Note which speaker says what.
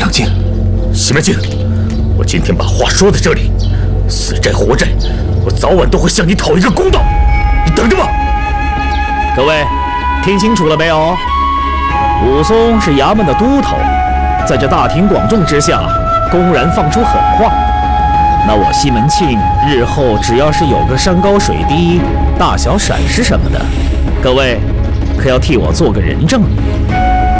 Speaker 1: 长卿，西门庆，我今天把话说在这里，死债活债，我早晚都会向你讨一个公道，你等着吧。
Speaker 2: 各位，听清楚了没有？武松是衙门的都头，在这大庭广众之下，公然放出狠话。那我西门庆日后只要是有个山高水低、大小闪失什么的，各位可要替我做个人证。